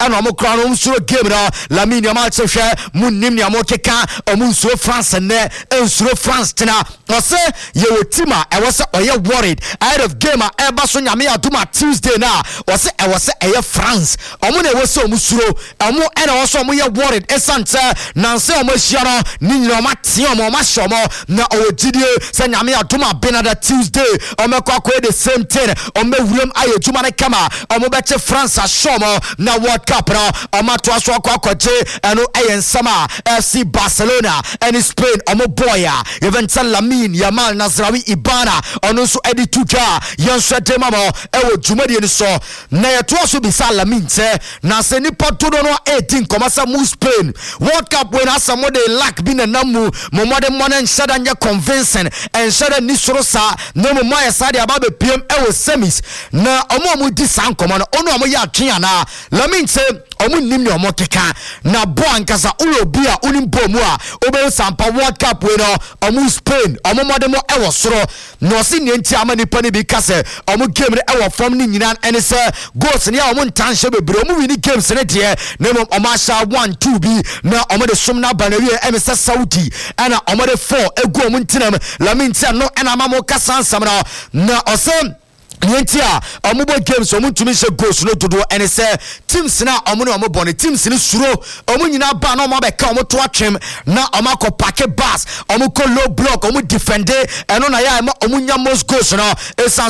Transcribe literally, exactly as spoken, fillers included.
and omo kra no nsuro game no Lamine Yamal chehwe munnim ne amo keka omo nsuro France ne nsuro France tena ose ye wotima e wose oye worried ahead of game e ba so nyame aduma Tuesday na ose e wose eye France omo na wose omo suro omo e na wose omo ye worried esante nanse omo hia no ni nyina omo tie omo omo hye na owogidie se nyame aduma benada Tuesday omo kwa kwa the same thing omo wuram aye juma ne kama omo beche France ashomo na World Cup no omo to aso kwa kwaje eno aye nsama F C Barcelona and Spain omo boya Juventus Lamine Yamal Nazraoui Ibana ono so edi tuja yenso temamo ewo jumadi ni so na yeto so bisa Lamine se na se nipa todo no eighteen komasa mu Spain World Cup when asamo de lack bi na namu momode monen shada nya convincing and shada ni soro sa no mo ya sa de aba be pm ewo semis na omo mu di san komo no ono omo ya twen ana Lamine se omo nim ne omo keka na bo ankasa ulo bia unim bomu a obe sampa World Cup we no omo Spain omo mode mo ewo soro no si ne nti ama nipa ne bi kase omo game ne ewo form ni nyina ene se goals ne omo ntanhye bebre omo wini games ne de ne mo omo asha one two bi na omo de som na banawie eme se Saudi ana omo de four egu omo ntinam Lamine se no ena mamo kasa ansam na na osem Yentia, omubo games omu tumi se goals no dodo ene se teams na omu no omu bone teams ni suro omu nyina ba na omu abeka omu to atwem na omu akọ packet bus omu ko low block omu defender eno na ya omu nya most goals no esan